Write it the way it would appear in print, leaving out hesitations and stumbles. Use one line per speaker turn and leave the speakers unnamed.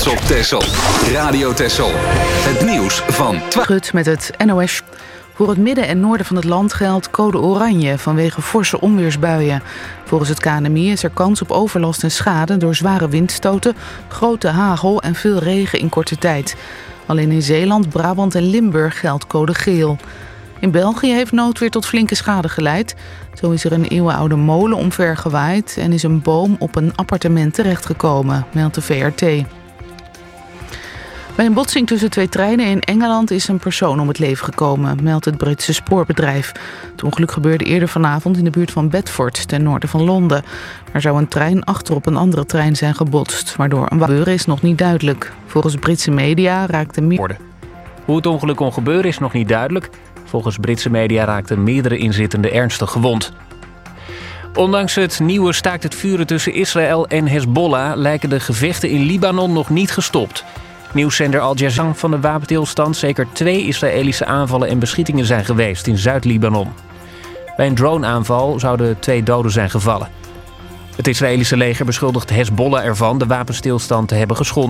op Texel. Radio Texel. Het nieuws van
12 met het NOS. Voor het midden en noorden van het land geldt code oranje vanwege forse onweersbuien. Volgens het KNMI is er kans op overlast en schade door zware windstoten, grote hagel en veel regen in korte tijd. Alleen in Zeeland, Brabant en Limburg geldt code geel. In België heeft noodweer tot flinke schade geleid. Zo is er een eeuwenoude molen omvergewaaid en is een boom op een appartement terechtgekomen, meldt de VRT. Bij een botsing tussen twee treinen in Engeland is een persoon om het leven gekomen, meldt het Britse spoorbedrijf. Het ongeluk gebeurde eerder vanavond in de buurt van Bedford, ten noorden van Londen. Er zou een trein achterop een andere trein zijn gebotst, waardoor een gebeuren is nog niet duidelijk. Volgens Britse media raakten
Hoe het ongeluk kon gebeuren is nog niet duidelijk. Volgens Britse media raakten meerdere inzittenden ernstig gewond. Ondanks het nieuwe staakt het vuren tussen Israël en Hezbollah lijken de gevechten in Libanon nog niet gestopt. Nieuwszender Al Jazeera van de wapenstilstand zeker 2 Israëlische aanvallen en beschietingen zijn geweest in Zuid-Libanon. Bij een droneaanval zouden 2 doden zijn gevallen. Het Israëlische leger beschuldigt Hezbollah ervan de wapenstilstand te hebben geschonden.